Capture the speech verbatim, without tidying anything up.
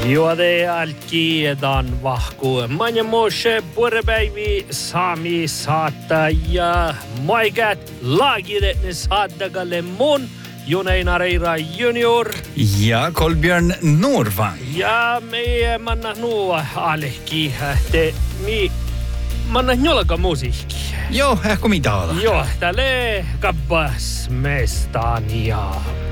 Juode alkidan vahku. Manja Moshe Purpäivi Sami saattaja. Moikat laagidetne saattagalle mun Juneina Reira Junior. Ja Kolbjörn Norvang. Ja me manna nuo alki. Te mi manna njolka musiikki. Joo, ehkä mitä olla. Joo, tälle kappas mestania.